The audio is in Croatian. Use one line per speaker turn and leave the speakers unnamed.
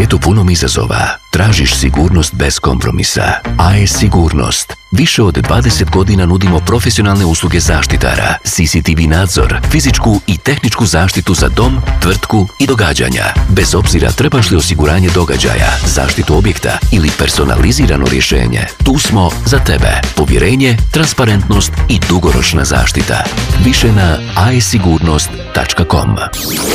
svijetu punom izazova, tražiš sigurnost bez kompromisa. AES Sigurnost. Više od 20 godina nudimo profesionalne usluge zaštitara, CCTV nadzor, fizičku i tehničku zaštitu za dom, tvrtku i događanja. Bez obzira trebaš li osiguranje događaja, zaštitu objekta ili personalizirano rješenje, tu smo za tebe. Povjerenje, transparentnost i dugoročna zaštita. Više na aesigurnost.com.